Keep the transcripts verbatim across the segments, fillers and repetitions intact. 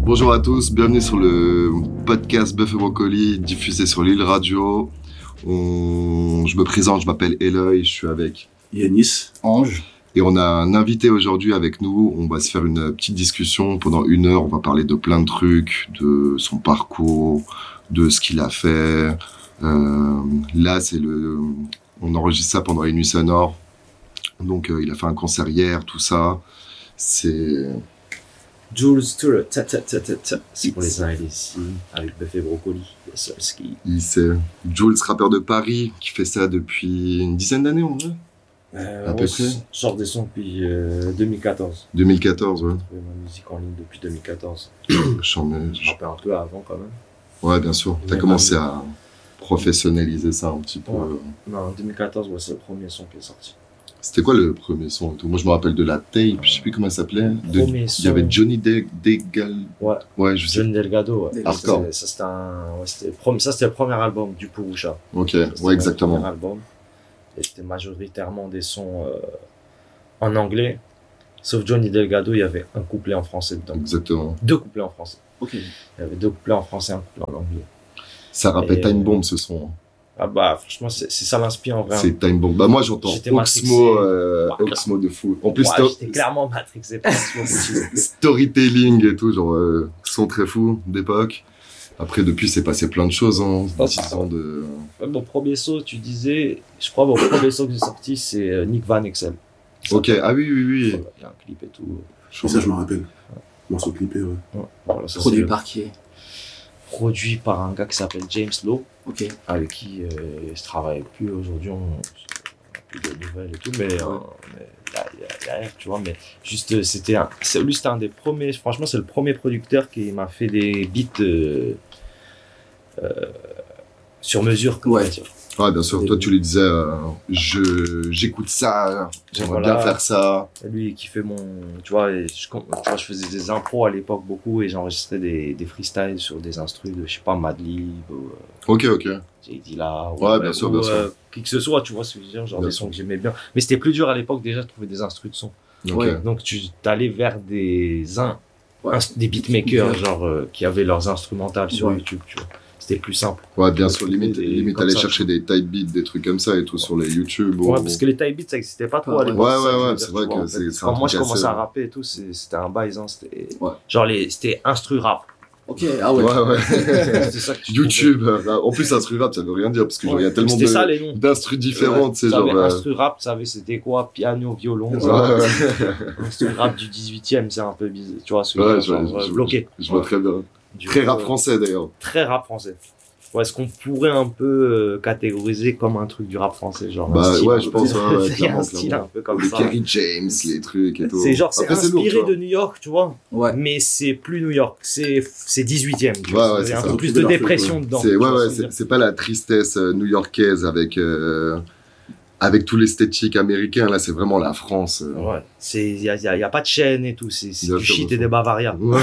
Bonjour à tous, bienvenue sur le podcast Bœuf et Brocoli diffusé sur Lille Radio. On... Je me présente, je m'appelle Eloy, je suis avec Yanis, Ange. Et on a un invité aujourd'hui avec nous. On va se faire une petite discussion pendant une heure. On va parler de plein de trucs, de son parcours, de ce qu'il a fait. Euh, là, c'est le, on enregistre ça pendant les nuits sonores. Donc, euh, il a fait un concert hier, tout ça. C'est Jules Tour, ta ta ta ta ta. C'est pour les uns et les si, avec Bœuf et Brocoli, le seul ski. Il c'est Jules, rappeur de Paris, qui fait ça depuis une dizaine d'années, en vrai. Euh, à peu près. Je sors des sons depuis euh, deux mille quatorze. deux mille quatorze, ouais. J'ai trouvé ma musique en ligne depuis deux mille quatorze. J'en ai... Je rappelle un peu avant quand même. Ouais, bien sûr. T'as Mais commencé pas à professionnaliser ça un petit peu. Ouais. Non, en deux mille quatorze, ouais, c'est le premier son qui est sorti. C'était quoi le premier son et tout? Moi, je me rappelle de la tape, je sais plus comment elle s'appelait. De... Premier son. Il y avait Johnny De... Degal. Ouais. Ouais, je sais. Johnny Delgado, ouais. Hardcore. Ça, c'était un... ouais, c'était... Prom... ça, c'était le premier album du Purusha. Ok, C'était ouais, le exactement. premier album. Et c'était majoritairement des sons euh, en anglais. Sauf Johnny Delgado, il y avait un couplet en français dedans. Exactement. Deux couplets en français. ok. Il y avait deux couplets en français et un couplet en anglais. Ça rappelle Et- Time Bomb, ce son. Ah bah, franchement, c'est, c'est ça l'inspire en vrai. C'est Time Bomb. Bah, moi, j'entends J'étais Oxmo, matrixé. euh, Ouais, Oxmo de fou. En plus, Ouais, sto- j'étais clairement matrixé par ce moment. storytelling et tout, genre, euh, son très fou d'époque. Après, depuis, c'est passé plein de choses, hein. Ah, dix ans de... Ouais, mon premier saut, tu disais, je crois, mon premier saut que j'ai sorti, c'est euh, Nick Van Exel. Ok, ah oui, oui, oui. Il y a un clip et tout. Et ça, je me rappelle. Morceau clippé, ouais. Ouais. Voilà, ça, Produit c'est le- par qui? produit par un gars qui s'appelle James Lowe, Ok. avec qui euh, je travaille plus aujourd'hui, on n'a plus de nouvelles et tout, mais euh, mais il y a- il y a derrière, tu vois, mais juste, euh, c'était un, c'est, lui, c'était un des premiers, franchement, c'est le premier producteur qui m'a fait des beats euh, euh, sur mesure, on va Ouais. dire. Ouais, bien sûr. Toi, tu lui disais, euh, je, j'écoute ça, j'aimerais Voilà. bien faire ça. Lui qui fait mon, tu vois, et je, tu vois, je faisais des impros à l'époque beaucoup et j'enregistrais des, des freestyles sur des instrus de, je sais pas, Madlib ou Ok, ok. J D là, ou, Ouais, bien sûr, bien ou, sûr. euh, qui que ce soit, tu vois ce que je veux dire, genre Bien des sûr. sons que j'aimais bien. Mais c'était plus dur à l'époque déjà de trouver des instrus de son. Ok. Ouais. Donc tu t'allais vers des un, Ouais. ins- des beatmakers, Ouais. genre euh, qui avaient leurs instrumentales sur Ouais. YouTube, tu vois. C'était plus simple. Ouais, bien sûr, limite, Des- limite comme aller ça, chercher des type beats, des trucs comme ça et tout sur les YouTube. ou- Ouais, parce que les type beats ça existait pas trop à Ouais, l'époque. ouais, c'est ça que je ouais, veux c'est dire, vrai tu vois, que en c'est- fait. c'est un Quand moi truc je commençais assez- à rapper et tout, c'est- c'était un bail, hein, c'était Ouais. genre les, c'était instru rap. Ok, ah ouais. Ouais, ouais. C'était ça que tu YouTube, euh, en plus, instru rap, ça veut rien dire parce que genre, il y a tellement C'était ça de, les noms. d'instrus différents, tu sais, Tu savais, genre. euh, instru rap, tu savais c'était quoi, piano, violon. Ouais, ouais, Instru rap du dix-huitième, c'est un peu bizarre, tu vois, ce Ouais, genre, je- genre, je- bloqué. je vois Ouais. très bien. Du Très coup, rap euh, français d'ailleurs. Très rap français. Ouais, est-ce qu'on pourrait un peu euh, catégoriser comme un truc du rap français, genre Bah un style, ouais, un je peu. pense, ouais, ouais, Il y a clairement, un style clairement. un peu comme Les ça. Kerry James, les trucs et tout. C'est genre, c'est Après, lourd, inspiré tu vois. de New York, tu vois, Ouais. mais c'est plus New York, c'est c'est dix-huitième. Tu Ouais, vois, ouais, il y c'est a un ça. peu plus C'est de leur truc, dépression ouais. dedans. C'est, tu ouais, vois ce ouais, que je veux c'est, dire. c'est pas la tristesse euh, new-yorkaise avec, euh, avec tout l'esthétique américain, là, c'est vraiment la France. euh. Ouais, c'est il y a, y a- y a pas de chaîne et tout, c'est c'est Bien du sûr, shit bien et des sûr. Bavaria. Ouais.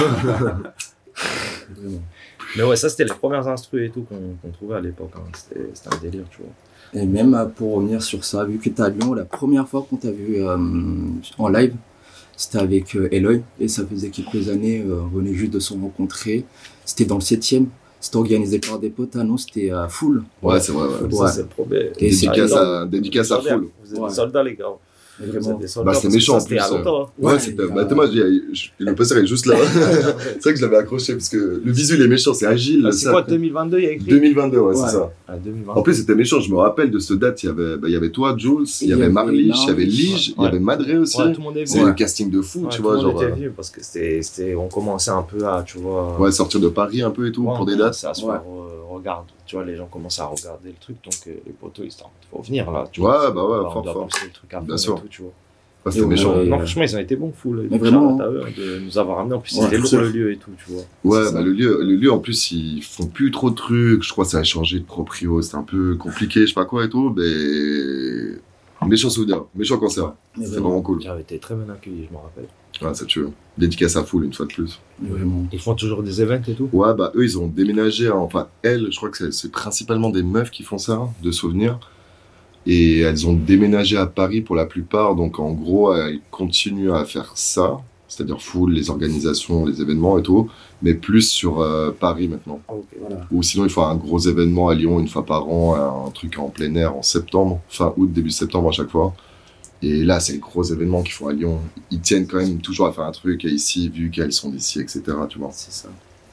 Mais ouais, ça c'était les premières instrus et tout qu'on qu'on trouvait à l'époque. Hein. C'était c'était un délire, tu vois. Et même euh, pour revenir sur ça, vu que t'es à Lyon, la première fois qu'on t'a vu euh, en live, c'était avec euh, Eloy. Et ça faisait quelques années, euh, on venait juste de se rencontrer. C'était dans le septième. C'était organisé par des potes à nous, c'était à Full. Ouais, c'est vrai, ouais. Ça Ouais. c'est le problème. Et c'est Dédicace soldats. à, dédicace à Soldats. full. Vous êtes Ouais. des soldats, les gars. Mais Vous vraiment. êtes des soldats. Bah, c'est parce que méchant, ça, en c'était il y a plus, longtemps. hein. Ouais, Ouais, c'était, il y a- bah, Thomas, j'ai- je- le poster est juste là. C'est vrai que je l'avais accroché parce que le visuel est méchant, c'est agile. Ah, c'est ça. quoi, deux mille vingt-deux, il y a écrit deux mille vingt-deux, ouais, Ouais. c'est ça. Ah, deux mille vingt. En plus, c'était méchant. Je me rappelle de cette date. Il y avait, bah, il y avait toi, Jules, il y avait Marlich, il y avait Lige, il y Ouais. avait Madré aussi. Ouais, tout le monde est C'est venu. le casting de fou, Ouais, tu tout vois, le monde genre. était euh, venu parce que c'était, c'était, on commençait un peu à, tu vois. Ouais, sortir de Paris un peu et tout Ouais, pour on des dates. commençait à se Ouais. faire, euh, regarde, tu vois, les gens commençaient à regarder le truc, donc euh, les potos ils étaient en mode, faut venir là. Tu Ouais, vois, bah ouais, on fort, doit fort. pousser le truc à Bien fond et sûr. tout, tu vois. Ouais, c'était Et méchant. ouais. Non, franchement, ils ont été bons, fous. Mais vraiment, à eux, hein, de nous avoir ramenés. En plus, Ouais, c'était lourd c'est le sûr. lieu et tout, tu vois. Ouais, C'est bah, ça. le lieu, le lieu, en plus, ils font plus trop de trucs. Je crois que ça a changé de proprio. C'était un peu compliqué, je sais pas quoi et tout, mais. Méchant souvenir, méchant concert. Mais C'était vraiment. vraiment cool. J'avais été très bien accueilli, je me rappelle. Ouais, ça tue. Dédicace à full une fois de plus. Mais vraiment. Ils font toujours des events et tout. Ouais, bah eux, ils ont déménagé. hein. Enfin, elles, je crois que c'est, c'est principalement des meufs qui font ça, de souvenirs. Et elles ont déménagé à Paris pour la plupart. Donc, en gros, elles continuent à faire ça. c'est-à-dire foule, les organisations, les événements et tout, mais plus sur euh, Paris maintenant. Okay. Voilà. Ou sinon, il faut un gros événement à Lyon une fois par an, un truc en plein air en septembre, fin août, début septembre à chaque fois. Et là, c'est les gros événements qu'il faut à Lyon. Ils tiennent quand même toujours à faire un truc, et ici, vu qu'elles sont d'ici, et cetera. Tu vois. C'est ça.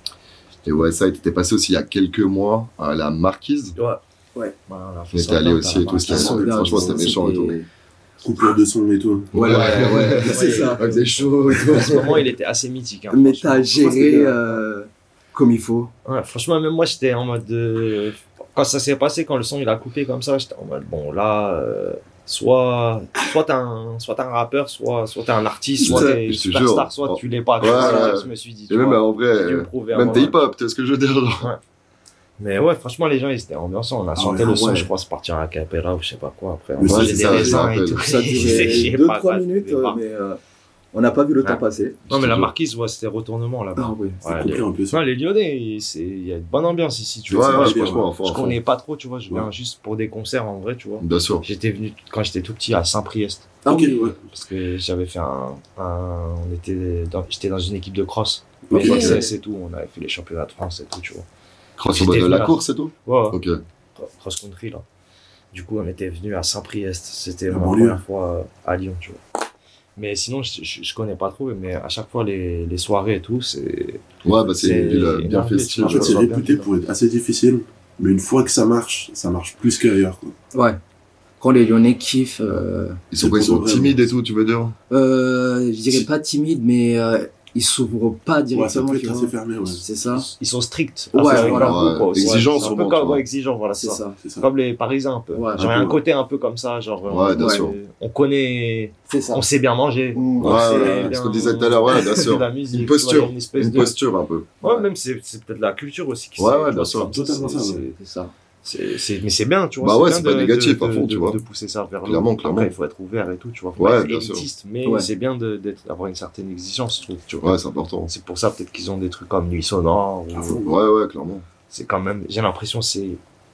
Et ouais, ça, t'étais passé aussi il y a quelques mois à la Marquise. Ouais. Ouais. Voilà, on a fait On était ça allé dans aussi la et tout, c'était marque. Marquise. franchement, c'était C'était- méchant et tout. Coupure de son et tout. Ouais, ouais, ouais, c'est Ouais. ça. Il faisait chaud et tout. En ce moment, il était assez mythique. Hein, Mais franchement. t'as géré c'était, euh, comme il faut. Ouais, franchement, même moi, j'étais en mode. euh, Quand ça s'est passé, quand le son il a coupé comme ça, j'étais en mode bon, là, euh, soit, soit t'es un, soit t'es un rappeur, soit, soit t'es un artiste, soit Ouais, t'es je te superstar, jure. soit tu l'es pas. tu Ouais, vois, c'est ça ouais. que je me suis dit. Et tu même vois. en vrai, J'ai dû me euh, prouver à même t'es moi-même. hip-hop, tu vois ce que je veux dire genre. Mais ouais, franchement, les gens ils étaient ambiançants. On a Ah chanté ouais, le son, ouais. je crois, se partir à Capella ou je sais pas quoi. Après, on Mais mangeait c'est des ça, raisins ça et rappelle. tout. Ça a J'ai duré pas deux trois grave, minutes, je sais pas. euh, mais euh, on n'a pas vu le temps Ouais. passer. Non, mais la Je te marquise, ouais, c'était retournement là-bas. Ah oui. C'est Ouais, compris les- en plus. Non, les Lyonnais, c'est- il y a une bonne ambiance ici, tu Ouais, vois. ouais, c'est bien, franchement, ouais. enfin, Je enfin. connais pas trop, tu vois, je viens Ouais. juste pour des concerts en vrai, tu vois. Bien sûr. J'étais venu quand j'étais tout petit à Saint-Priest Ah Ok, oui. ouais. parce que j'avais fait un, un- on était dans, j'étais dans une équipe de cross, Ok. mais X S et tout, on avait fait les championnats de France et tout, tu vois. Cross au J'étais bas de venu la là. course et tout. Ouais, ouais. Ok. Cross country là. Du coup, on était venu à Saint-Priest, c'était La ma banlieue. première fois euh, à Lyon, tu vois. Mais sinon, je, je, je connais pas trop, mais à chaque fois les, les soirées et tout, c'est Ouais, bah c'est C'est une ville euh, bien énervé, festive. En fait, c'est Ouais. réputé pour être assez difficile, mais une fois que ça marche, ça marche plus qu'ailleurs, quoi. Ouais. Quand les Lyonnais kiffent, euh, Ils sont quoi, ils sont pour de vrai, timides ouais. et tout, tu veux dire? euh, je dirais pas timides, mais euh, ils s'ouvrent pas Ouais, ça directement. peut tu être vois. assez fermé, ouais. C'est ça. ils sont stricts. Ouais, avec voilà. leur goût, quoi, Ouais, aussi. exigeants, C'est un peu sûrement, comme tu vois. ouais, exigeants, voilà, C'est c'est ça. ça. C'est ça. Comme les Parisiens un peu. Ouais, Genre, il y a un un peu, côté un peu comme ça, genre Ouais, bien euh, sûr. on connaît, C'est ça. on sait bien manger. Mm. on Ouais, sait ouais, bien ce qu'on disait tout à l'heure, ouais, bien écouter sûr. de la musique, Une tu vois, il y a posture, une espèce une de... posture un peu. Ouais, Ouais. même c'est c'est peut-être la culture aussi qui Ouais, c'est- ouais, tu bien vois, sûr. c'est- Totalement ça, c'est- ouais. C'est ça. c'est- c'est- Mais c'est bien, tu vois. Bah ouais, bien c'est pas de- négatif, de- à fond, de- tu vois. De pousser ça vers Clairement, l'eau. clairement. Après, il faut être ouvert et tout, tu vois. Faut Ouais, pas être bien sûr. élitiste, mais Ouais. c'est bien de- d'être- d'avoir une certaine exigence, je trouve, tu vois. Ouais, c'est important. C'est pour ça peut-être qu'ils ont des trucs comme Nuit Sonore. ou- À fond. Ouais, ouais, clairement. C'est quand même, j'ai l'impression, c'est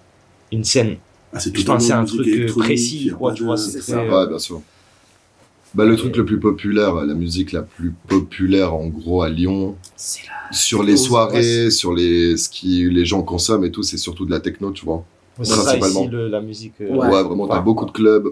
une scène. Ah, c'est Je pense que c'est un musique truc, euh, électronique, précis, y a quoi, pas tu de- vois, c'est c'est ça. très, Ouais, bien sûr. Bah, le truc le plus populaire, la musique la plus populaire, en gros, à Lyon, C'est là. sur les soirées, sur les, ce qui les gens consomment et tout, c'est surtout de la techno, tu vois. c'est ça principalement. ici, le- la musique. euh, Ouais, Ouais. vraiment, t'as Ouais. beaucoup de clubs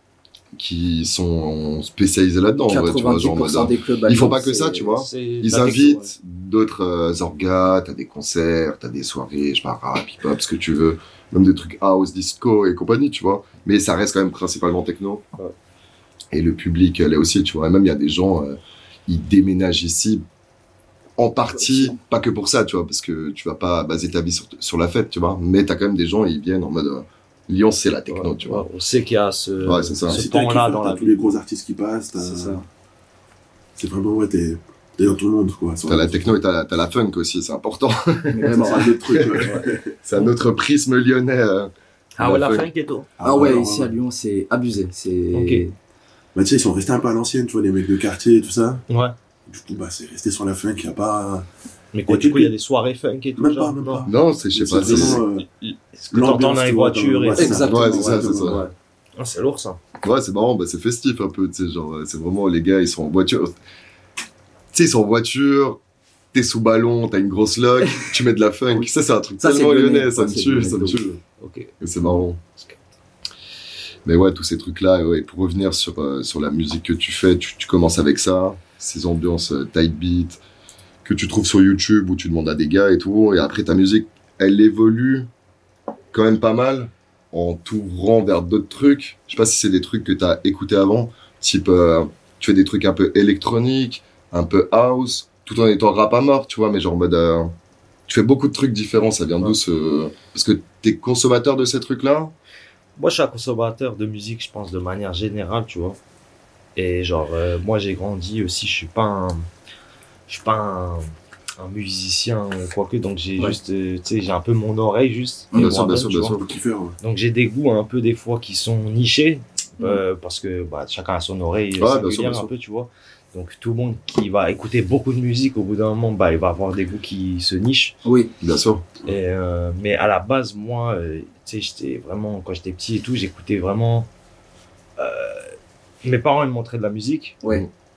qui sont spécialisés là-dedans, en vrai, tu vois, genre, en mode, quatre-vingt-dix pour cent des clubs à ils font Lyon, pas que ça, c'est- tu vois. c'est Ils la techno, invitent d'autres euh, orgas, t'as des concerts, t'as des soirées, je sais pas, rap, hip-hop, ce que tu veux, même des trucs house, disco et compagnie, tu vois. Mais ça reste quand même principalement techno. Ouais. Et le public, là aussi, tu vois. Et même, il y a des gens, euh, ils déménagent ici, en partie, pas que pour ça, tu vois, parce que tu vas pas baser ta vie sur, sur la fête, tu vois. Mais t'as quand même des gens, ils viennent en mode, euh, Lyon, c'est la ouais. techno, Ouais, tu vois. ouais, on sait qu'il y a ce, Ouais, c'est ça. ce Si t'as un pan-là kiffeur, dans t'as la tous vie. les gros artistes qui passent, t'as- C'est ça. c'est vraiment, ouais, t'es t'es dans tout le monde, quoi. T'as la techno et t'as la, t'as la funk aussi, c'est important. Mais C'est vraiment. un autre truc, ouais. C'est un autre prisme lyonnais. euh, Ah ouais, la la funk. funk et tout. Ah ouais, alors, ici à Lyon, c'est abusé. C'est. Ok. Bah, tu sais, ils sont restés un peu à l'ancienne, tu vois, les mecs de quartier et tout ça. Ouais. Du coup, bah, c'est resté sur la funk, y a pas. Mais quoi, Et du coup, il y a quelques- des soirées funk et tout. Même genre, pas, même non. pas. Non, c'est, je sais pas, C'est c'est... vraiment, euh, Ce que t'entends dans les tu vois, voitures et ouais, tout. Exactement. Ouais, c'est ça, c'est ça. Ouais. Ah, c'est lourd ça. Ouais, c'est marrant, bah, c'est festif un peu, tu sais, genre, euh, c'est vraiment, les gars, ils sont en voiture. Tu sais, ils sont en voiture, t'es sous ballon, t'as une grosse loque, tu mets de la funk. Ça, c'est un truc Ça, c'est tellement lyonnais. lyonnais, ça Ouais, me c'est tue, lyonnais ça me de tue. Ok. Et c'est marrant. Mais ouais, tous ces trucs-là, ouais, pour revenir sur, euh, sur la musique que tu fais, tu, tu commences avec ça, ces ambiances euh, tight beat, que tu trouves sur YouTube où tu demandes à des gars et tout, et après ta musique, elle évolue quand même pas mal en t'ouvrant vers d'autres trucs. Je sais pas si c'est des trucs que t'as écouté avant, type, euh, tu fais des trucs un peu électroniques, un peu house, tout en étant rap à mort, tu vois, mais genre en mode, euh, tu fais beaucoup de trucs différents, ça vient d'où ce... Parce que t'es consommateur de ces trucs-là? Moi, je suis un consommateur de musique, je pense, de manière générale, tu vois. Et genre, euh, moi, j'ai grandi aussi, je suis pas un, je suis pas un, un musicien, ou quoi que, donc j'ai Ouais. juste, euh, tu sais, j'ai un peu mon oreille juste. Bien et sûr, bien moi-même, sûr, tu bien vois. sûr. Faut kiffer, ouais. Donc j'ai des goûts un peu des fois qui sont nichés, euh, parce que bah, chacun a son oreille Ouais, bien sûr, singulière bien un sûr. peu, tu vois. Donc tout le monde qui va écouter beaucoup de musique, au bout d'un moment, bah, il va avoir des goûts qui se nichent. Oui. Bien sûr. Et, euh, mais à la base, moi, euh, tu sais, j'étais vraiment, quand j'étais petit et tout, j'écoutais vraiment. euh, mes parents, ils me montraient de la musique. Ouais.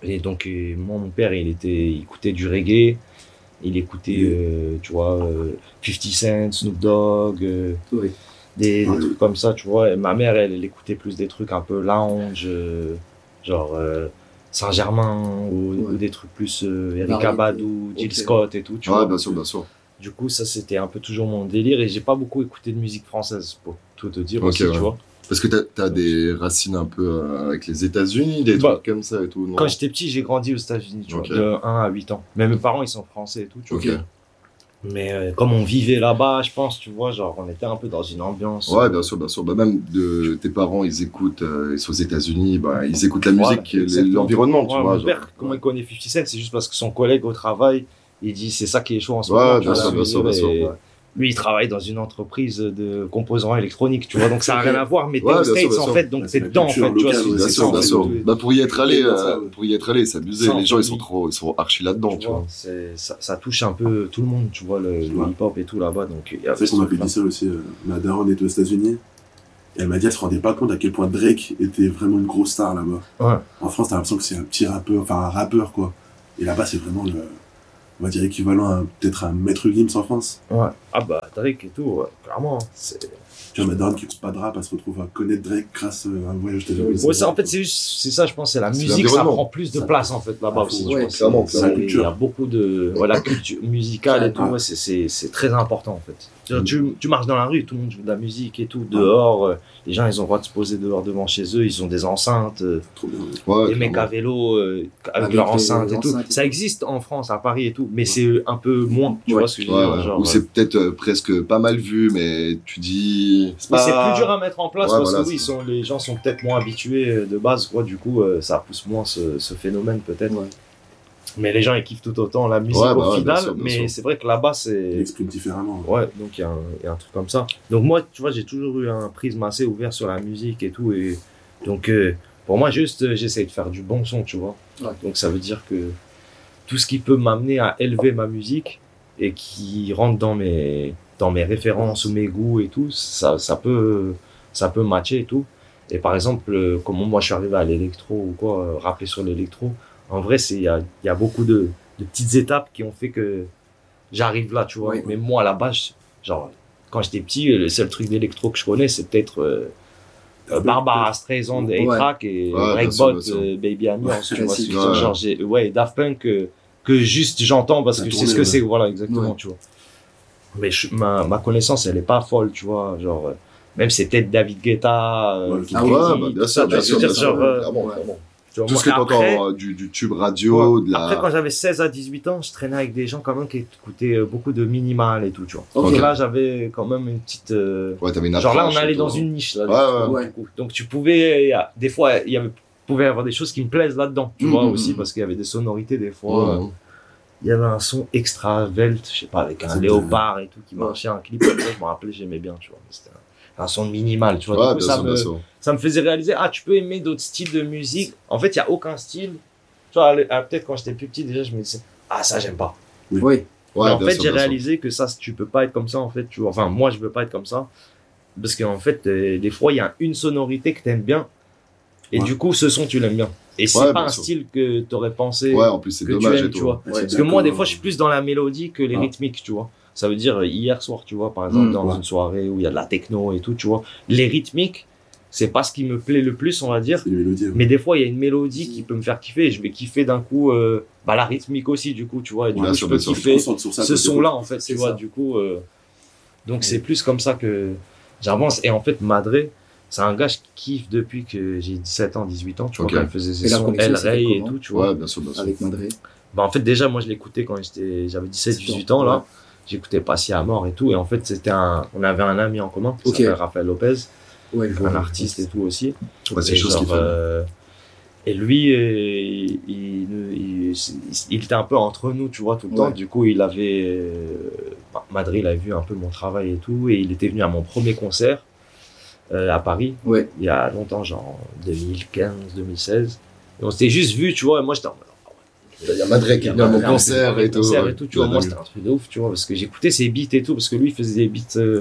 Et donc, euh, moi, mon père, il était, il écoutait du reggae. Il écoutait, euh, tu vois, euh, fifty Cent, Snoop Dogg, euh, Oui. des, des Ouais. trucs comme ça, tu vois. Et ma mère, elle, elle écoutait plus des trucs un peu lounge, euh, genre euh, Saint-Germain ou, Ouais. ou des trucs plus euh, Erykah Variété. Badu, Jill Ok. Scott et tout, tu Ouais, vois. bien sûr, bien sûr. Du coup, ça, c'était un peu toujours mon délire. Et j'ai pas beaucoup écouté de musique française, pour tout te dire Ok, aussi, ouais. tu vois. Parce que t'as, t'as des racines un peu euh, avec les États-Unis, des Bah, trucs comme ça et tout, non? Quand j'étais petit, j'ai grandi aux États-Unis, tu Ok. vois, de un à huit ans. Mais mes parents, ils sont français et tout, tu Ok. vois. Mais euh, comme on vivait là-bas, je pense, tu vois, genre, on était un peu dans une ambiance. Ouais, euh, bien sûr, bien sûr. Bah, même de tes parents, ils écoutent, euh, ils sont aux États-Unis, bah, ils écoutent la Voilà, musique, et exactement. l'environnement, tu Ouais, vois. Mon genre. père, comment il connaît fifty Cent, c'est juste parce que son collègue au travail, il dit c'est ça qui est chaud en ce Ouais, moment. bien tu sûr, vois, bien sûr, bien sûr. et Ouais. Lui, il travaille dans une entreprise de composants électroniques, tu vois, donc ça n'a Ok. rien à voir, mais t'es Ouais, aux bien sûr, States bien en sûr. fait, donc Ouais, t'es c'est la dedans en culture fait, tu vois, locale, c'est ouais, Bien c'est sûr, ça en bien fait. sûr. tout- Bah, pour y être allé, Ouais, ça, euh, ouais. pour y être allé, c'est abusé. Ça, en Les gens, fait, ils sont oui. trop, ils sont archi là-dedans, Tu tu vois. vois, c'est- ça, ça touche un peu tout le monde, tu vois, le, le Ouais. hip-hop et tout là-bas, donc il y a C'est vrai qu'on ce m'avait truc-là. dit ça aussi. euh, ma daronne est aux États-Unis. Et elle m'a dit elle se rendait pas compte à quel point Drake était vraiment une grosse star là-bas. Ouais. En France, t'as l'impression que c'est un petit rappeur, enfin un rappeur quoi. Et là-bas, c'est vraiment le, on va dire équivalent à peut-être un Maître Gims en France. Ouais. Ah bah, Drake et tout, ouais, clairement. hein, c'est- Tu vois, ma daronne qui écoute pas de rap, elle se retrouve à connaître Drake grâce à un voyage aux États-Unis. Ouais, ça, en fait, c'est juste, c'est ça, je pense, c'est la C'est musique, ça l'environnement. prend plus de Ça- place, en fait, là-bas Ah, aussi. ouais, je pense. clairement, C'est- clairement. c'est- Il y a beaucoup de, ouais, la culture musicale et tout, Ouais. ouais, c'est, c'est, c'est très important, en fait. Genre, Mm. tu, tu marches dans la rue, tout le monde joue de la musique et tout, dehors, euh, les gens, ils ont le droit de se poser dehors devant chez eux, ils ont des enceintes, euh, Trop bien. Ouais, des mecs clairement. à vélo, euh, avec, Avec leur des enceinte et tout. enceintes et Ça tout. existe en France, à Paris et tout, mais c'est un peu moins, tu Ouais. vois ce que je veux Ouais, dire, ouais. genre, Ou c'est peut-être euh, presque pas mal vu, mais tu dis. Mais c'est plus dur à mettre en place Ouais, parce voilà, que oui, ils c'est- sont, les gens sont peut-être moins habitués euh, de base, quoi. Du coup, euh, ça pousse moins ce, ce phénomène peut-être. Ouais. Mais les gens ils kiffent tout autant la musique Ouais, bah au ouais, bien final. sûr, bien mais sûr. c'est vrai que là-bas Il c'est exprime différemment. ouais, donc il y, a un- il y a un truc comme ça. Donc moi, tu vois, j'ai toujours eu un prisme assez ouvert sur la musique et tout, et donc euh, pour moi juste euh, j'essaie de faire du bon son, tu vois. Ouais. Donc ça veut dire que tout ce qui peut m'amener à élever ma musique et qui rentre dans mes dans mes références ou mes goûts et tout, ça ça peut ça peut matcher et tout. Et par exemple, euh, comment moi je suis arrivé à l'électro ou quoi, euh, rapper sur l'électro, en vrai c'est il y a il y a beaucoup de de petites étapes qui ont fait que j'arrive là, tu vois. Ouais. Mais moi à la base, genre quand j'étais petit, le seul truc d'électro que je connais, c'est peut-être euh, euh, Barbara Streisand, Ouais. A-Track et Ouais, bien sûr, Breakbot, bien sûr. euh, Baby I'm Yours, tu vois. Classique. ce que je veux dire, Ouais. genre, j'ai- ouais, Daft Punk euh, que juste j'entends parce Ça que je sais tournait, ce que ouais. c'est, voilà, exactement, Ouais. tu vois. Mais je- ma, ma connaissance, elle est pas folle, tu vois, genre, euh, même c'est peut-être David Guetta, euh, Ouais, qui ah crie, Ouais, bah, bien tout ça, sûr, tu bien vois, je sûr, veux bien dire, sûr. genre, euh, Clairement, ouais. clairement. tu vois, Tout moi, ce que après- t'entends euh, du, du tube radio, Ouais. de la. Après, quand j'avais seize à dix-huit ans, je traînais avec des gens quand même qui écoutaient euh, beaucoup de minimal et tout, tu vois. Ok. Donc là, j'avais quand même une petite... euh, Ouais, t'avais une genre là, on approche, allait et tout. dans une niche, là. Ouais, ouais, ouais. du coup. Donc tu pouvais... il y a- des fois, il y avait, pouvait y avoir des choses qui me plaisent là-dedans, tu Mhm, vois, mhm, aussi, mhm. parce qu'il y avait des sonorités, des fois. Ouais. Il y avait un son extra velte, je sais pas, avec un C'est léopard et tout, qui Ouais. marchait, un clip comme ça, je me rappelais, j'aimais bien, tu vois. Mais c'était un, un son minimal, tu vois. Ouais, Du coup, bien ça sûr, me, bien sûr. ça me faisait réaliser, ah, tu peux aimer d'autres styles de musique. En fait, il n'y a aucun style. Tu vois, à- à- peut-être quand j'étais plus petit, déjà, je me disais, ah, ça, j'aime pas. Oui. Ouais, Mais en bien fait, sûr, j'ai bien sûr. réalisé que ça, tu peux pas être comme ça, en fait, tu vois. Enfin, moi, je veux pas être comme ça. Parce qu'en fait, euh, des fois, il y a une sonorité que t'aimes bien. Et Ouais. du coup, ce son, tu l'aimes bien. Et c'est Ouais, pas bien un sûr. style que t'aurais pensé Ouais, en plus, c'est que tu dommage aimes, et tu tout. vois. Ouais, Parce c'est que moi, des d'accord. fois, je suis plus dans la mélodie que les Ah. rythmiques, tu vois. Ça veut dire, euh, hier soir, tu vois, par exemple, Mm, dans ouais. une soirée où il y a de la techno et tout, tu vois. Les rythmiques, c'est pas ce qui me plaît le plus, on va dire. C'est les mélodies. ouais. Mais des fois, il y a une mélodie qui peut me faire kiffer et je vais kiffer d'un coup, euh, bah, la rythmique aussi, du coup, tu vois. Et du Bien coup, sûr, je peux bien sûr. Tu te kiffer concentres sur ça, ce toi, son-là, en fait, C'est tu vois, ça. du coup. euh, Donc, c'est plus comme ça que j'avance. Et en fait, Madré, c'est un gars, je kiffe depuis que j'ai dix-sept ans, dix-huit ans, tu vois, Ok. quand il faisait ses Et la sons connexion, El c'était Rey et comment tout, tu vois. Ouais, bien sûr, bien sûr. Avec Madré. Bah, en fait, déjà, moi, je l'écoutais quand j'étais, j'avais dix-sept, dix-huit ans, là. J'écoutais Passy à mort et tout. Et en fait, c'était un, on avait un ami en commun qui Ok. s'appelle Raphaël Lopez, Ouais, je vois. un artiste et tout aussi. Ouais, c'est Et chose qu'il genre, fait. euh, et lui, euh, il, il, il, il était un peu entre nous, tu vois, tout le temps. Ouais. Du coup, il avait, euh, Madrid, il avait vu un peu mon travail et tout. Et il était venu à mon premier concert euh, à Paris, Ouais. il y a longtemps, genre deux mille quinze, deux mille seize. Et on s'était juste vu, tu vois. Et moi, j'étais en mode, Il y a Madré qui il y a vient à mon un concert et tout. concert ouais. et tout, tu vois. Ouais, Moi, dingue. c'était un truc de ouf, tu vois, parce que j'écoutais ses beats et tout, parce que lui, il faisait des beats euh,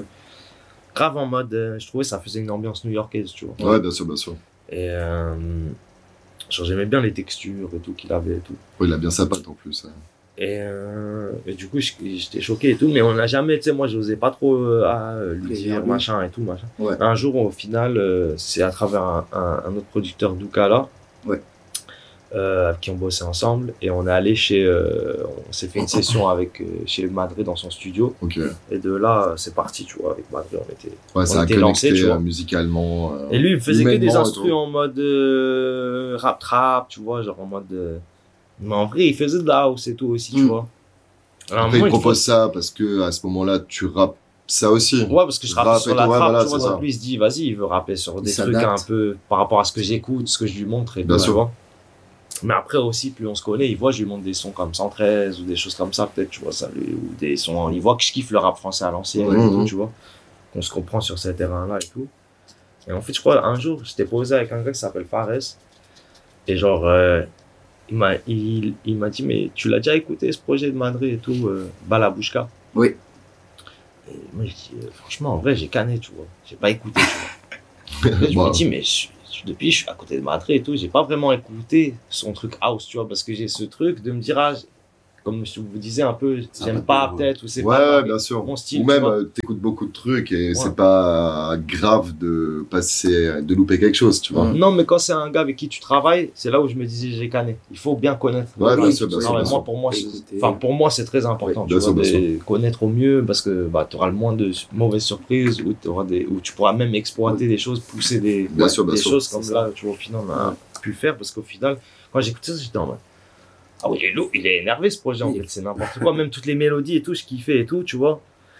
grave en mode, euh, je trouvais ça faisait une ambiance new-yorkaise, tu vois. Ouais, bien sûr, bien sûr. Et, euh, Genre, j'aimais bien les textures et tout qu'il avait et tout. Ouais, il a bien sa patte en plus. Hein. Et, euh, et du coup, j'étais choqué et tout, mais on n'a jamais, tu sais, moi, j'osais pas trop euh, à, lui dire oui. machin et tout, machin. Ouais. Un jour, au final, euh, c'est à travers un, un, un autre producteur, Doukala, Ouais. euh, avec qui on bossait ensemble, et on est allé chez, euh, on s'est fait une session avec, euh, chez Madré dans son studio, Ok. et de là, c'est parti, tu vois, avec Madré, on était, Ouais, on ça a était connecté lancé, tu vois. euh, musicalement. Euh, Et lui, il faisait que des humainement et instrus tout. en mode euh, rap trap, tu vois, genre en mode. Euh... Mais en vrai, il faisait de la house et tout aussi, tu Mm. vois. Alors, Après, moi, il propose ça parce que à ce moment-là, tu rappes ça aussi. Ouais, parce que je rappe Rap sur et la tout, ouais, trap, voilà, tu vois. c'est ça. Donc lui, il se dit, vas-y, il veut rapper sur des Il trucs un s'adapte. peu par rapport à ce que j'écoute, ce que je lui montre et Bien tout, sûr. tu vois. Mais après aussi, plus on se connaît, il voit, je lui montre des sons comme cent treize ou des choses comme ça, peut-être, tu vois, ça lui, ou des sons, il voit que je kiffe le rap français à l'ancienne Ouais, et tout, ouais. tu vois. Qu'on se comprend sur ces terrains-là et tout. Et en fait, je crois, un jour, j'étais posé avec un gars qui s'appelle Fares. Et genre, euh, il m'a, il, il m'a dit, mais tu l'as déjà écouté ce projet de Madrid et tout, euh, Balabouchka? Oui. Et moi, je dis, euh, franchement, en vrai, j'ai canné, tu vois. J'ai pas écouté, tu vois. Et je Bah, me dis, mais je, je- depuis, je suis à côté de Madrid et tout, j'ai pas vraiment écouté son truc house, tu vois, parce que j'ai ce truc de me dire, ah, j- comme je vous disais un peu, Ça j'aime va pas, pas, ouais. peut-être, ou c'est ouais, pas ouais, bien sûr. mon style, Ou tu même, vois. euh, t'écoutes beaucoup de trucs et Ouais. c'est pas grave de passer, de louper quelque chose, tu vois. Mm. Non, mais quand c'est un gars avec qui tu travailles, c'est là où je me disais, j'ai canné. Il faut bien connaître. Ouais, bien Oui, sûr, bien non, sûr, mais bien moi, sûr. pour moi, c'est, Écouter. enfin, pour moi, c'est très important, Oui, tu bien vois, sûr, bien de connaître au mieux parce que, bah, tu auras le moins de su- mauvaises surprises ou t'auras des, ou tu pourras même exploiter des choses, pousser des, Bien sûr, bien des sûr. choses comme C'est là, tu vois, au final, on a pu faire parce qu'au final, quand j'écoutais ça, j'étais en mode, ah oui, il est lourd, il est énervé ce projet, en Oui. fait, c'est n'importe quoi, même toutes les mélodies et tout, je kiffais et tout, tu vois.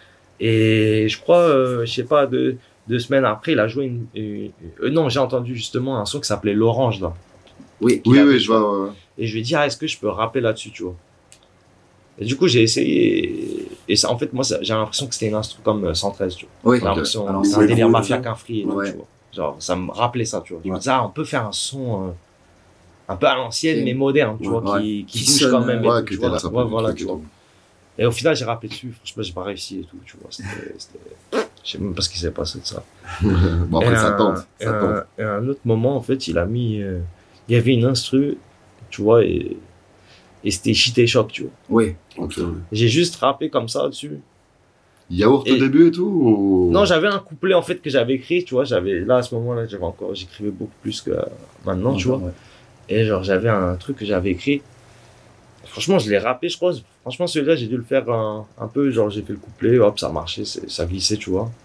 Et je crois, euh, je sais pas, deux, deux semaines après, il a joué une, une- euh, non, j'ai entendu justement un son qui s'appelait L'Orange, là. Oui. qu'il Oui, avait, oui, tu je vois. ouais. Et je lui ai dit, ah, est-ce que je peux rapper là-dessus, tu vois. Et du coup, j'ai essayé. Et ça, en fait, moi, ça- j'ai l'impression que c'était une instru comme euh, cent treize, tu vois. Oui. J'ai l'impression, Alors, c'est un ouais, délire ouais, mafia ouais. qu'un free et tout, Ouais. tu vois. Genre, ça me rappelait ça, tu vois. Je me Ouais. disais, ah, on peut faire un son euh, un peu à l'ancienne, Qui- mais moderne, tu Ouais. vois, Ouais. qui, qui, Qui bouge sonne, quand même. et Ouais, tout, qui tu était vois. là, ça Ouais, prend du voilà, truc tu et vois. tout. Et au final, j'ai rappelé dessus. Franchement, j'ai pas réussi et tout, tu vois. C'était, c'était... Je sais même pas ce qui s'est passé de ça. Bon, après, Et ça un- tente. et Ça un, tente. et un autre moment, en fait, il a mis. euh, il y avait une instru, tu vois, et, et c'était Shit et Choc, tu vois. Oui. Ok, ouais. J'ai juste rappé comme ça dessus. Yaourt au Et- début et tout ou... Non, j'avais un couplet en fait que j'avais écrit, tu vois. J'avais là à ce moment-là, j'avais encore, j'écrivais beaucoup plus que euh, maintenant, tu vois. Ouais. Et genre, j'avais un truc que j'avais écrit. Franchement, je l'ai rappé, je crois. Franchement, celui-là, j'ai dû le faire un, un peu. Genre, j'ai fait le couplet, hop, ça marchait, c'est- ça glissait, tu vois.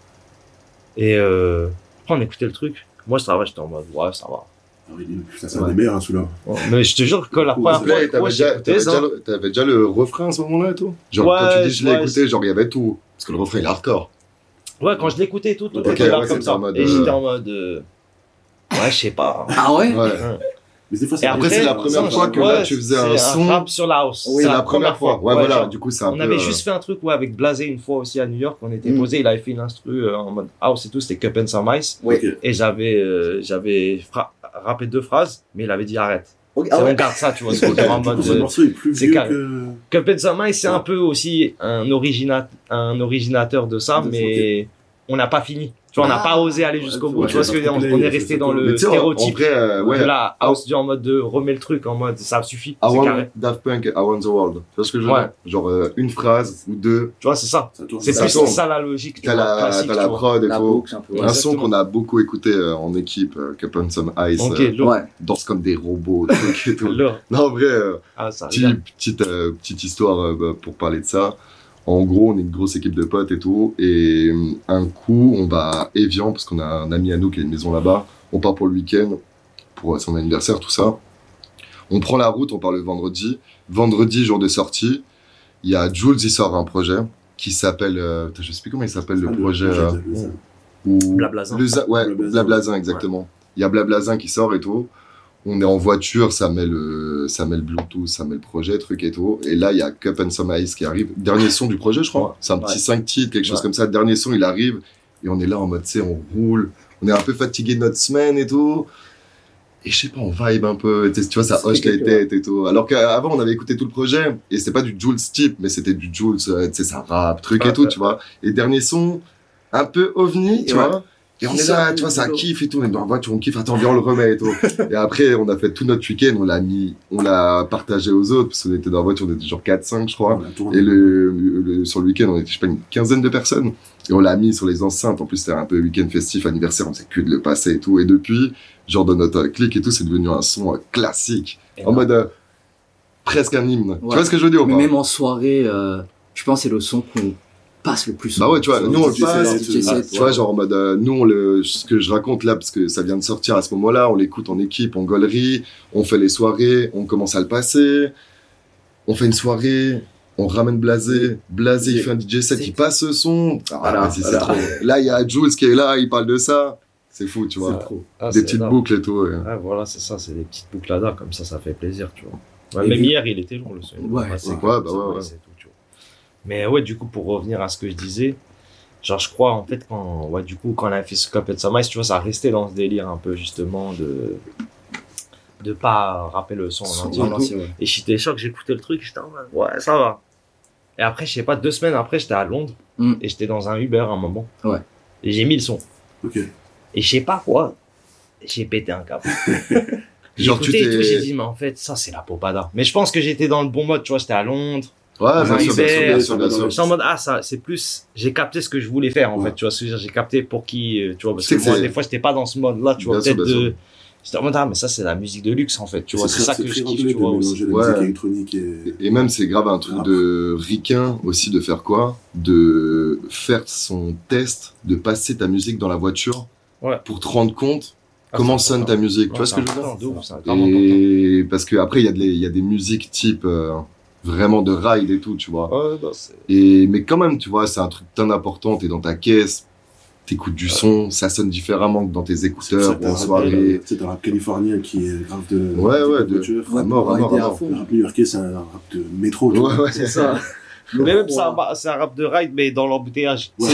Et euh, après, on écoutait le truc. Moi, je travaillais, j'étais en mode, ouais, ça va. Ah oui, putain, c'est un Ouais. des meilleurs, hein, celui-là. Bon, mais je te jure que la Cool, première c'est fois, Ouais, que moi, t'avais déjà, j'écoutais t'avais, ça. déjà, le- t'avais déjà le refrain à ce moment-là et tout. Genre, Ouais, quand tu dis je l'ai ouais, écouté, genre, il y avait tout. Parce que le refrain, il est hardcore. Ouais, quand je l'écoutais, tout, tout Ok, était là ouais, comme c'était ça. en mode, Et euh, j'étais en mode, euh, ouais, je sais pas. Ah ouais? Ouais. Mais des fois, Et c'est après, c'est la première non, fois je- que là, ouais, tu faisais c'est un son. rap sur la house. Oui, c'est la première fois. Ouais, voilà. genre, Du coup, c'est un on peu. avait euh, juste fait un truc ouais, avec Blasé une fois aussi à New York. On était Mm. posé, il avait fait une instru euh, en mode house et tout. C'était Cup and Some Ice. Oui. Ok. Et j'avais euh, j'avais fra- rappé deux phrases, mais il avait dit arrête. Ok, C'est ah on ouais. garde ça, tu vois. C'est en Du mode. coup, ce euh, morceau est plus c'est vieux calme. que... Cup and Some Ice, c'est un peu aussi un, origina- un originateur de ça, De- mais on n'a pas fini. Tu vois, on n'a Ah, pas osé aller jusqu'au ouais, bout. ouais, tu vois ce que je veux dire? On, ouais, on est ouais, resté ouais, dans ouais. Mais le tu sais, en- en stéréotype vrai, euh, ouais. de la house du en mode de remets le truc en mode ça suffit. I C'est want carré. Daft Punk, I want the world. Tu vois ce que je veux Ouais. dire? Genre, euh, une phrase ou deux. Tu vois, c'est ça. Ça tourne. C'est Ça plus tourne. ça la logique. tu T'as vois, la, classique, t'as tu la vois. prod et La tout. boucle, un peu. Ouais. Un son Exactement. qu'on a beaucoup écouté euh, en équipe, euh, Cup and Some Ice. Ok, euh, lourd. Ouais. danse comme des robots, trucs et tout. Lourd. Non, en vrai, euh, Ah, ça petit- regarde. petite, euh, petite histoire euh, bah, pour parler de ça. En gros, on est une grosse équipe de potes et tout. Et euh, un coup, on va à Evian, parce qu'on a un ami à nous qui a une maison là-bas. On part pour le week-end, pour euh, son anniversaire, tout ça. On prend la route, on part le vendredi. Vendredi, jour de sortie, il y a Jules, il sort un projet qui s'appelle... Euh, putain, je sais plus comment il s'appelle le Ah, projet. euh, le- le- ou... Blablazin. Le za- ouais, Blablazin. Blablazin, exactement. Il y a Blablazin qui sort et tout. On est en voiture, ça met le, ça met le Bluetooth, ça met le projet, truc et tout. Et là, il y a Cup and Some Ice qui arrive. Dernier son du projet, je crois. Ouais. C'est un petit Ouais. cinq titres, quelque chose Ouais. comme ça. Dernier son, il arrive. Et on est là en mode, tu sais, on roule. On est un peu fatigué de notre semaine et tout. Et je sais pas, on vibe un peu. Tu sais, tu vois, ça Ça hoche fait les quelque têtes et tout. Alors qu'avant, on avait écouté tout le projet. Et c'était pas du Jules type, mais c'était du Jules, euh, tu sais, ça rap, truc et Ouais, tout, ouais, tu vois. Et dernier son, un peu ovni, tu Ouais. vois. Et on Qui est là, sort tu vois, du ça boulot. kiffe et tout. On est dans la voiture, on kiffe. Attends, viens, on le remet et tout. Et après, on a fait tout notre week-end. On l'a mis, on l'a partagé aux autres parce qu'on était dans la voiture, on était genre quatre cinq, je crois. On la tourne. Et le, le- sur le week-end, on était, je sais pas, une quinzaine de personnes. Et on l'a mis sur les enceintes. En plus, c'était un peu week-end festif, anniversaire. On faisait que de le passer et tout. Et depuis, genre, dans notre euh, clic et tout, c'est devenu un son euh, classique. Et En là, mode, euh, presque un hymne. Tu Ouais. vois ce que je veux dire ou Mais pas? même en soirée, euh, je pense que c'est le son qu'on passe le plus. Bah ouais, tu vois, Sur nous on le D J passe, set, D J set, tu vois, genre en mode, euh, nous on le, ce que je raconte là, parce que ça vient de sortir à ce moment-là, on l'écoute en équipe, en gaulerie, on fait les soirées, on commence à le passer, on fait une soirée, on ramène Blasé, Blasé il fait un D J set, C'est- il passe ce son, ah, Voilà, vas-y, c'est voilà. trop. Là il y a Jules qui est là, il parle de ça, c'est fou, tu vois, C'est trop. ah, des c'est petites énorme. boucles et tout. Ouais. Ouais, voilà, c'est ça, c'est des petites bouclades, comme ça, ça fait plaisir, tu vois. Ouais, Et même vu- hier, il était long, le son. Ouais, c'est ouais, cool, bah ça, ouais, ouais. c'est tout, tu vois. Mais ouais, du coup, pour revenir à ce que je disais, genre, je crois, en fait, quand, ouais, du coup, quand on a fait ce Cuphead Sunrise, tu vois, ça restait dans ce délire un peu, justement, de, de pas rapper le son en Son entier. en entier, ouais. Et j'étais choqué, j'écoutais le truc, j'étais en mode, ouais, ça va. Et après, je sais pas, deux semaines après, j'étais à Londres, Mm. et j'étais dans un Uber à un moment. Ouais. Et j'ai mis le son. Ok. Et je sais pas quoi, j'ai pété un câble. J'ai Genre, tu écouté et tout, t'es- j'ai dit, mais en fait, ça, c'est la popada. Mais je pense que j'étais dans le bon mode, tu vois, j'étais à Londres. Ouais, Dans bien un sûr, bien sûr, Uber, bien sûr, bien sûr. J'étais en mode, ah, ça, c'est plus, j'ai capté ce que je voulais faire, en Ouais. fait, tu vois, ce que je veux dire, j'ai capté pour qui, euh, tu vois, parce C'est que que moi, c'est- des fois, j'étais pas dans ce mode-là, tu vois, Bien sûr, peut-être bien de, sûr. j'étais en mode, ah, mais ça, c'est la musique de luxe, en fait, tu vois, c'est très- ça que très je anglais kiffe, tu de vois, mélanger aussi. la Ouais. musique électronique et... Et même, c'est grave un truc Ah. de ricain aussi de faire quoi? De faire son test, de passer ta musique dans la voiture Ouais. pour te rendre compte Ah, comment c'est sonne important. ta musique. Tu Ouais, vois ce c'est que je veux dire? important, de ouf, c'est vraiment important. Et parce que après, il y, a de les- il y a des musiques type euh, vraiment de ride et tout, tu vois. Ouais, bah, c'est- Et, mais quand même, tu vois, c'est un truc tan important. T'es dans ta caisse, t'écoutes du son, ça sonne différemment que dans tes C'est pour ça écouteurs que ou en t'as un soirée. rap- c'est un rap californien qui est grave de... Ouais, de ouais, de- voiture. à mort, à mort, à rider mort. fond. Le rap new-yorkais, c'est un rap de métro. tu Ouais, vois. ouais, C'est ça. Le Mais même roi. ça, bah, c'est un rap de ride, mais dans l'embouteillage. Ouais. C'est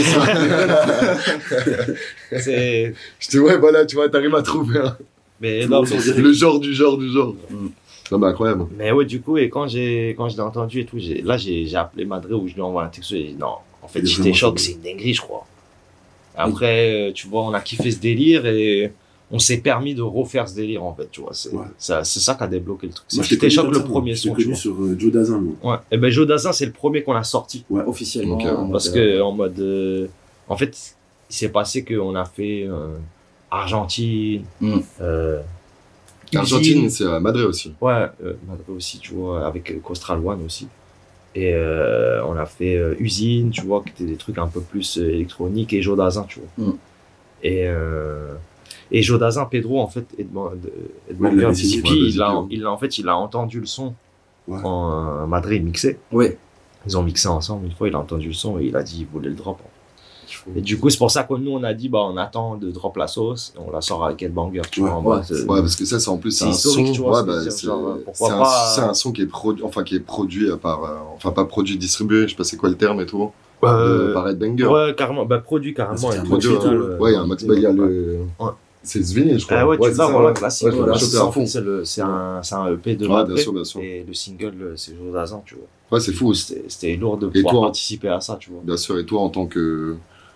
ça. C'est, Je te ouais, voilà, tu vois, t'arrives à trouver hein. mais Tout non, le monde mais s'en dirait. le genre du genre du genre. Mm. Non, mais incroyable. Mais ouais, du coup, et quand j'ai, quand je l'ai entendu et tout, j'ai, là, j'ai, j'ai appelé Madré où je lui envoie un texto et j'ai dit non, en fait, Il est j'étais vraiment choc, fabuleux. c'est une dinguerie, je crois. Après, euh, tu vois, on a kiffé ce délire et on s'est permis de refaire ce délire, en fait, tu vois. C'est, Ouais. ça, c'est ça qui a débloqué le truc. Moi, C'est je t'ai j'étais connu choc comme le ça, moi. premier Je t'ai son, tu connu vois. sur euh, Joe Dassin, moi. Ouais. Et ben, Joe Dassin, c'est le premier qu'on a sorti. Officiellement. Donc, euh, en Parce mode, que, en mode, euh, en fait, il s'est passé qu'on a fait, euh, Argentine, Mm. euh, Argentine, Usine. c'est à Madrid aussi. Ouais, euh, Madrid aussi, tu vois, avec euh, Coastral One aussi. Et euh, on a fait euh, Usine, tu vois, qui étaient des trucs un peu plus euh, électroniques, et Jodazin, tu vois. Mm. Et, euh, et Jodazin, Pedro, en fait, Edmond, Ouais, Edmond il l'avait D C signé, P, ouais, il, D C P, a, ouais. il a, en fait, il a entendu le son Ouais. en euh, Madrid mixé. Ouais. Ils ont mixé ensemble une fois, il a entendu le son et il a dit il voulait le drop. Il faut- Et du coup, c'est pour ça que nous, on a dit, bah, on attend de drop la sauce, et on la sort avec Headbanger, tu Ouais, vois, en ouais, mode, euh, Ouais, parce que ça, c'est en plus, c'est C'est un historique, son. tu vois, Ouais, c'est- bah, c'est c'est genre, euh, pourquoi c'est un, pas, c'est euh, un son qui est produit, enfin, qui est produit par, euh, enfin, pas produit, distribué, je sais pas c'est quoi le terme et tout, euh, de, par Headbanger. ouais, carrément, bah, produit carrément. Parce qu'il y a et un tout, max au et final, tout, euh, Ouais, il y a un max, bah, il y a le, Ouais. c'est Svini, je crois. Ah ouais, tu c'est l'as, ça, voilà, ouais. classique. Ouais, je voilà, l'ai c'est chopé ça, à en fond. fait, c'est le, c'est un, c'est un E P de Ouais, Madrid, bien sûr, bien sûr. et le single, euh, c'est Jour d'Azan, tu vois. Ouais, c'est fou. C'était, c'était lourd de Et pouvoir toi, participer à ça, tu vois. Bien sûr, et toi, en tant que,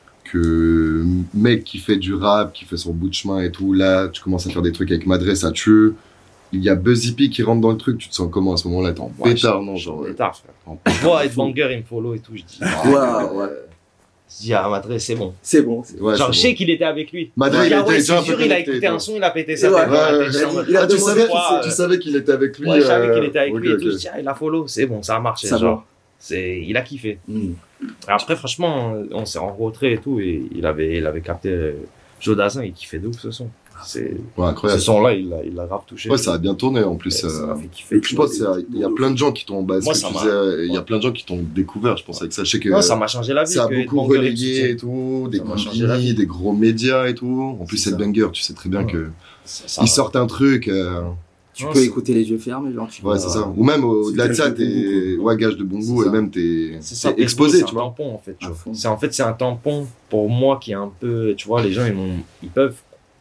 que mec qui fait du rap, qui fait son bout de chemin et tout, là, tu commences à faire des trucs avec Madré, ça tue. Il y a Buzzy P qui rentre dans le truc, tu te sens comment à ce moment-là? T'es en Ouais, pétard, je- non? je- Genre, en euh, pétard, frère. en Je vois Headbanger, il me follow et tout, je dis, ah, Ouais, ouais. je dis à Madrid, c'est bon. C'est bon. c'est- ouais, Genre, c'est je bon. sais qu'il était avec lui. Madrid, Je dis, il ah était ouais, déjà un c'est peu sûr, il a connecté, écouté toi. un son, il a pété sa Ouais, tête. Ouais, dans la ouais, tête, j'étais en mode, il a Ah, tu demandé savais, pourquoi, tu euh, savais qu'il était avec lui. Ouais, je savais euh, qu'il était avec ok, lui et ok. tout. Je dis, ah, il a follow, c'est bon, ça a marché. Ça genre. C'est, il a kiffé. Mm. Après, franchement, on s'est rencontrés et tout, et il avait, il avait capté euh, Joe Dassin, il kiffait de ouf ce son. C'est, Ouais, ce incroyable. son-là, il l'a, il l'a grave touché. Ouais, ça a bien tourné en Et plus. ça euh, m'a fait kiffer. Je pense qu'il y a plein de gens qui t'ont, bah, ce Moi, que ça tu m'a- disais, il y a plein de gens qui t'ont découvert, je pense, avec ça. Je sais que Non, ça m'a changé la vie. ça a que beaucoup Headbanger, il relayé soutient. et tout, des Ça m'a changé la compagnies, vie. des gros médias et tout. En plus, C'est c'est ça. banger, tu sais très bien Ouais. que Ça- ça ils va. sortent un truc. euh, Tu Non, peux c'est- écouter les yeux fermés, genre tu Ouais, vas- c'est ça. Ou même au-delà de gage ça, de bon goût, t'es quoi. ouais, gage de bon C'est goût et ça. même t'es C'est ça, t'es Pedro, exposé, c'est tu un vois. tampon, en fait, tu À vois. fond. C'est, en fait, c'est un tampon pour moi qui est un peu, tu vois, les gens, ils, m'ont, ils peuvent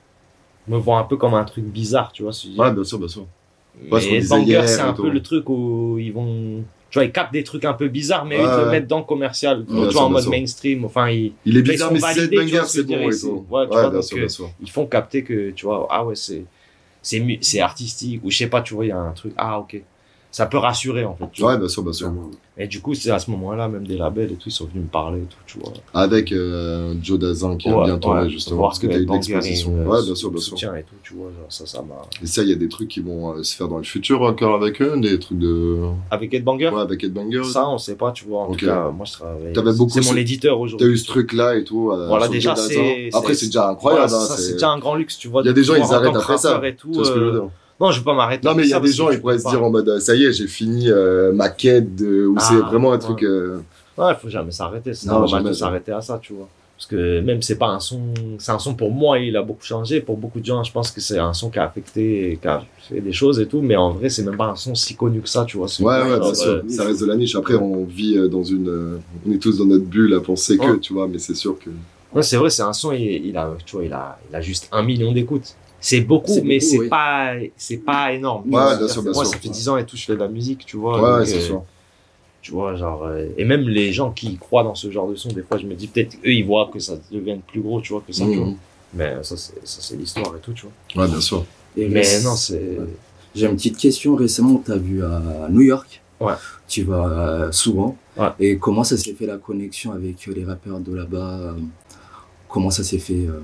me voir un peu comme un truc bizarre, tu vois. Ce que je veux dire. Ouais, bien sûr, bien sûr. Mais Ouais, ce qu'on disait Headbanger, hier c'est et un tout. peu le truc où ils vont tu vois, ils captent des trucs un peu bizarres, mais Ouais, ils te ouais. le mettent dans le commercial. Ouais, tu bien vois, sûr, en bien mode sûr. mainstream. Enfin, ils, Il est mais ils bizarre, sont mais si c'est validés, tu vois banger, ce que c'est je veux bon dire, et c'est- tout. ouais, tu Ouais, vois, bien donc, sûr, euh, bien sûr. ils font capter que, tu vois, ah ouais, c'est, c'est, mu- c'est artistique, ou je sais pas, tu vois, il y a un truc, ah ok. Ça peut rassurer, en fait, tu vois. Ouais, bien sûr, bien sûr. Clairement. Et du coup, c'est à ce moment-là, même des labels et tout, ils sont venus me parler et tout, tu vois. Avec euh, Joe Dazin qui a Ouais, bien tourné, ouais, justement, voir parce que que t'as eu de Banger, l'exposition. il, euh, Ouais, bien sûr, bien sûr. soutien et tout, tu vois, genre, ça, ça m'a... Et ça, il y a des trucs qui vont euh, se faire dans le futur encore avec eux, des trucs de... Avec Headbanger, Ouais, avec Headbanger. ça, on sait pas, tu vois, en Ok. tout cas, moi, je travaille... T'avais beaucoup C'est mon ce- éditeur T'as aujourd'hui. eu ce truc-là et tout. euh, Voilà, sur déjà, Joe Dazin. c'est... Après, c'est déjà incroyable. Voilà, hein, ça, c'est- c'est déjà un grand luxe, tu vois. Il y a de des gens, pouvoir, ils en arrêtent tant que après ça. rappeur et tout, Tu vois ce que je veux euh, dire? Non, je vais pas m'arrêter. Non, mais il y a ça, des parce gens, que ils tu pourraient peux se pas. dire en mode, euh, ça y est, j'ai fini euh, ma quête, de... où Ah, c'est vraiment un ouais. truc... euh, Ouais, faut jamais s'arrêter. C'est Non, normal jamais, de jamais. s'arrêter à ça, tu vois. Parce que même c'est pas un son, c'est un son pour moi, il a beaucoup changé. Pour beaucoup de gens, je pense que c'est un son qui a affecté, qui a fait des choses et tout. Mais en vrai, c'est même pas un son si connu que ça, tu vois. C'est Ouais, genre, ouais, bien euh, sûr. Ça reste de la niche. Après, on vit euh, dans une... euh, On est tous dans notre bulle à penser que, Ouais. tu vois, mais c'est sûr que... Ouais, c'est vrai, c'est un son, il, il a, tu vois, il a, il a juste un million d'écoutes. C'est beaucoup, C'est mais beaucoup, c'est oui. pas, c'est pas énorme. Ouais, Tu bien vois, sûr, bien moi, sûr. ça fait dix ans et tout, je fais de la musique, tu vois. Ouais, donc, ouais, c'est euh, sûr. Tu vois, genre, euh, et même les gens qui croient dans ce genre de son, des fois, je me dis peut-être eux, ils voient que ça devienne plus gros, tu vois, que ça, tu vois. Mmh. Mais ça, c'est, ça, c'est l'histoire et tout, tu vois. Ouais, bien sûr. Et Mais réc- non, c'est, Ouais. J'ai une petite question. Récemment, on t'a vu à New York. Ouais. Tu vas euh, souvent. Ouais. Et comment ça s'est fait la connexion avec euh, les rappeurs de là-bas euh, Comment ça s'est fait euh,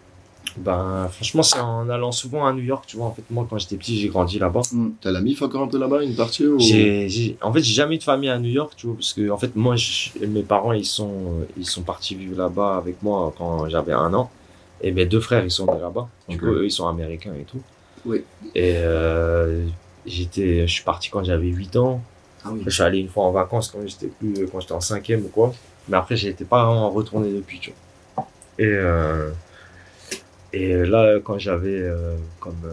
ben, franchement, c'est en allant souvent à New York, tu vois. En fait, moi, quand j'étais petit, j'ai grandi là-bas. T'as la mif encore un peu là-bas, une partie ou... J'ai, j'ai, en fait, j'ai jamais eu de famille à New York, tu vois, parce que, en fait, moi, je- mes parents, ils sont, ils sont partis vivre là-bas avec moi quand j'avais un an. Et mes deux frères, ils sont nés là-bas. Du Ok. coup, eux, ils sont américains et tout. Oui. Et, euh, j'étais, je suis parti quand j'avais huit ans. Ah oui. Je suis allé une fois en vacances quand j'étais plus, quand j'étais en cinquième ou quoi. Mais après, j'étais pas vraiment retourné depuis, tu vois. Et, euh, et là, quand j'avais, euh, comme, euh,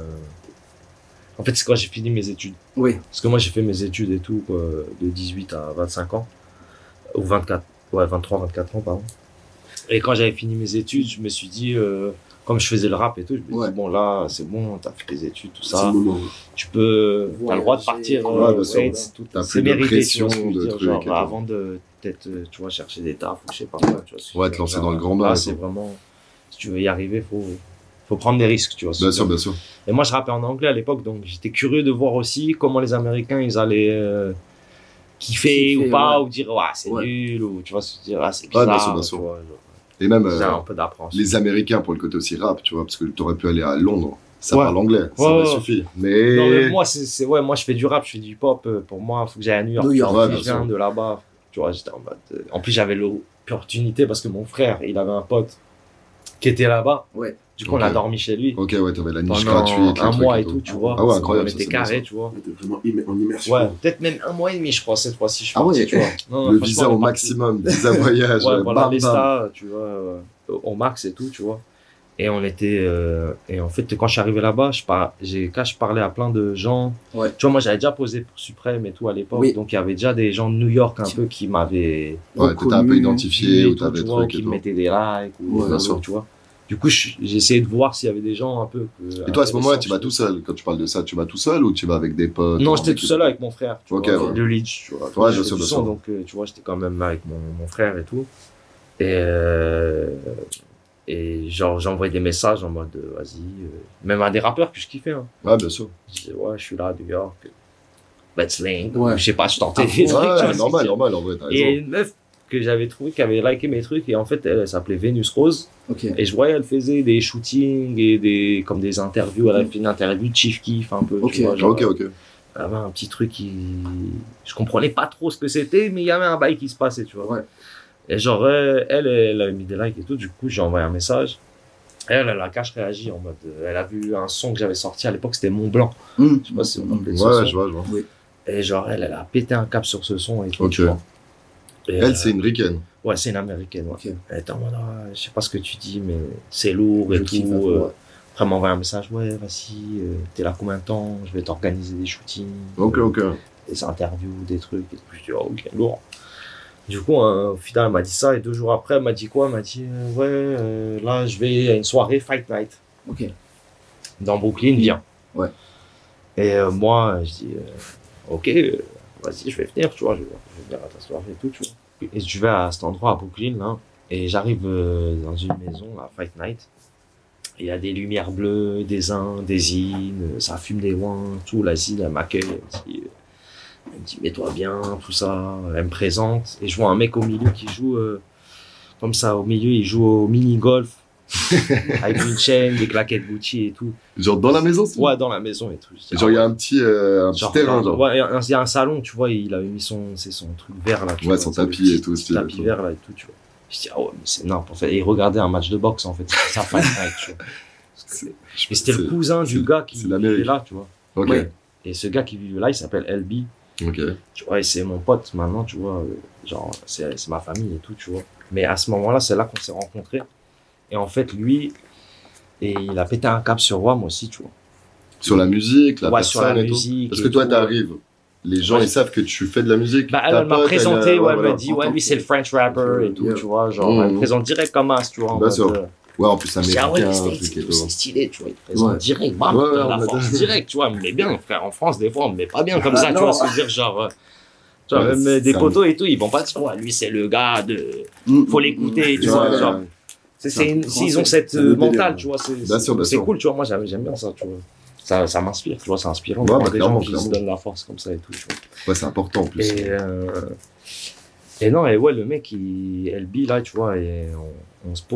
en fait, c'est quand j'ai fini mes études. Oui. Parce que moi, j'ai fait mes études et tout, quoi, de dix-huit à vingt-cinq ans. Ou vingt-quatre, ouais, vingt-trois, vingt-quatre ans, pardon. Et quand j'avais fini mes études, je me suis dit, euh, comme je faisais le rap et tout, je me suis Ouais. dit, bon, là, c'est bon, t'as fait tes études, tout C'est ça. le moment. Tu peux, t'as le droit de Voyager. partir, Ouais, euh, bien aux sûr, States, voilà. tout. T'as C'est plus de mérité, tu vois ce que pression je veux de dire, trucs genre, et tout. avant de, peut-être, euh, tu vois, chercher des tafs ou je sais pas quoi, tu vois. ce que Ouais, je te veux lancer dire. dans le grand bain Là, et c'est tout. vraiment, si tu veux y arriver, faut, faut prendre des risques, tu vois. ce Bien que je sûr, veux bien dire. sûr. Et moi, je rappais en anglais à l'époque, donc j'étais curieux de voir aussi comment les Américains, ils allaient euh, kiffer Kiffer, ou pas, ouais. ou dire, ouais, c'est Ouais. nul, ou tu vois, se dire, ah, c'est Ouais, bizarre. bien sûr, bien tu sûr. vois, genre, Et même j'ai euh, un peu d'appréhension. les Américains pour le côté aussi rap, tu vois, parce que t'aurais pu aller à Londres. Ça Ouais. parle anglais, ça Ouais, aurait ouais. suffi. Mais... Non, mais moi, c'est, c'est, ouais, moi, je fais du rap, je fais du hip-hop. euh, Pour moi, faut que j'aille à New York. New tu York, vois, ouais, je bien viens sûr. de là-bas. Tu vois, j'étais en mode. euh, En plus, j'avais l'opportunité parce que mon frère, il avait un pote qui était là-bas. Ouais. Du coup, on a Ok. dormi chez lui. Ok, ouais, t'avais la niche Pendant gratuite. un les mois et trucs tout, tu vois. Ah ouais, C'est- incroyable, On ça, était c'est bien carré, ça. tu vois. T'es vraiment imme- en immersion. Ouais, peut-être même un mois et demi, je crois, cette fois-ci. Je suis Ah parti, ouais. tu vois. Non, Le franchement, visa on est au parti. maximum, visa voyage, Ouais, bam, voilà, bam. l'Esta, tu vois, euh, au max et tout, tu vois. Et on était, euh, et en fait, quand je suis arrivé là-bas, je par... j'ai, quand je parlais à plein de gens, Ouais. tu vois, moi, j'avais déjà posé pour Suprême et tout à l'époque, Oui. donc il y avait déjà des gens de New York un peu qui m'avaient Ouais, t'étais un peu reconnu, identifié, vu ou et tout, t'avais tu vois, ou truc qui et me tout. mettaient des likes, ou Ouais, des bien follow, sûr. tu vois. Du coup, je- j'ai essayé de voir s'il y avait des gens un peu. que- Et toi, à ce moment-là, tu intéressants, vas tout seul. Quand tu parles de ça, tu vas tout seul ou tu vas avec des potes? Non, ou j'étais avec tout des- seul avec mon frère. Tu Ok, vois, ouais. de Leeds, tu vois. Ouais, Je bien fais sûr, du bien son, sûr. donc, euh, tu vois, j'étais quand même avec mon, mon frère et tout. Et, euh, et genre, j'envoyais des messages en mode, euh, vas-y, euh, même à des rappeurs que je kiffais. Hein. Ouais, bien sûr. Je disais, ouais, je suis là à New York. Let's link. Ouais. Je sais pas, je tentais Ah, des trucs. tu vois ce Ouais, que normal, je veux dire. normal, en vrai, t'as Et raison. une meuf que j'avais trouvé qui avait liké mes trucs, et en fait, elle, elle s'appelait Vénus Rose. Ok. Et je voyais, elle faisait des shootings et des, comme des interviews. Elle avait fait une interview de Chief Keef un peu. Ok. Tu vois, genre, Ok, ok. elle avait un petit truc qui. Je comprenais pas trop ce que c'était, mais il y avait un bail qui se passait, tu vois. Ouais. Et genre, euh, elle, elle avait mis des likes et tout. Du coup, j'ai envoyé un message. Elle, elle a cache réagi en mode. euh, Elle a vu un son que j'avais sorti à l'époque, c'était Mont Blanc. Mmh. Je sais pas si vous vous rappelez de ce Ouais, son. je vois, je vois. Et genre, elle, elle a pété un cap sur ce son et tout. Ok. tu vois. Et, Elle, euh, c'est une ricaine. Ouais, c'est une américaine. Ouais. Ok. Elle était en mode, ah, je sais pas ce que tu dis, mais c'est lourd et Je tout. kiffe, euh, ouais. Après, elle m'a envoyé un message, ouais, vas-y, euh, t'es là combien de temps? Je vais t'organiser des shootings, Ok, euh, ok. des interviews, des trucs. Et puis, je dis, oh, ok, lourd. Du coup, hein, au final, elle m'a dit ça, et deux jours après, elle m'a dit quoi? Elle m'a dit, euh, ouais, euh, là, je vais à une soirée Fight Night Ok. dans Brooklyn, viens. Ouais. Et euh, moi, je dis, euh, ok, euh, vas-y, je vais venir, tu vois, je vais, je vais venir à ta soirée et tout, tu vois. Et je vais à cet endroit à Brooklyn, là, et j'arrive euh, dans une maison, à Fight Night. Il y a des lumières bleues, des uns, des zines, ça fume des oins, tout. La zine, elle m'accueille, elle me dit, elle me dit mets-toi bien, tout ça. Elle me présente. Et je vois un mec au milieu qui joue, euh, comme ça, au milieu, il joue au mini-golf, avec une chaîne, des claquettes Gucci et tout. Genre dans la maison, c'est Ouais, dans la maison et tout. Je dis, genre, il y a ah un petit, euh, un petit genre, terrain, genre. Ouais, il y a un salon, tu vois, il a mis son, c'est son truc vert, là. Tu Ouais, vois, son c'est le tapis petit- et tout, petit stylé, tapis quoi. vert, là, et tout, tu vois. Je dis, ah ouais, mais c'est n'importe en fait. Et il regardait un match de boxe, en fait. C'était ça, Fight Night, tu vois. C'est- Et c'était le c'est- cousin du c'est- gars qui c'est vivait l'Amérique. là, tu vois. Ok, Ouais. Et ce gars qui vivait là, il s'appelle L B. ok. Tu vois, et c'est mon pote maintenant, tu vois. euh, Genre, c'est c'est ma famille et tout, tu vois. Mais à ce moment-là, c'est là qu'on s'est rencontrés. Et en fait, lui, et il a pété un câble sur moi, moi aussi, tu vois. Sur la musique, la Ouais, personne sur la et tout. musique Parce et que toi, tout. t'arrives. Les gens, Ouais. ils savent que tu fais de la musique. Bah, elle, Ta elle m'a pote, présenté, elle, ouais, elle voilà. m'a dit, ouais, En lui, tant c'est le French rapper et tout, Yeah. tu vois. Genre, Mmh. elle me présente direct comme as, tu vois. en Bien mode, sûr. euh, Ouais, en plus, je dis, ah ouais, américain, les un States, truc et c'est tout. c'est stylé, tu vois. Il te présente Ouais. direct, bam, Ouais, ouais, la on a force dit- direct, tu vois. Mais bien, frère, en France, des fois, on me met pas bien comme ça, Ah, tu vois. non. Se dire, genre, euh, tu vois, Ouais, même c'est- des ça potos et tout, ils vont pas dire, ouais, lui, c'est le gars de. Mm, Faut mm, l'écouter, mm. tu vois. Ouais, Genre, ouais. c'est, C'est c'est un une- peu s'ils ont français. cette C'est euh, le délire, mentale, ouais. tu vois, c'est, Bien sûr, bien c'est sûr. cool, tu vois. Moi, j'aime, j'aime bien ça, tu vois. Ça, ça m'inspire, tu vois, c'est inspirant de Ouais, voir bah, des clairement, gens qui se clairement. donnent la force comme ça et tout, tu vois. Ouais, c'est important en plus. Et, euh, et non, et ouais, le mec, il, L B, là, tu vois, et on, on se pose.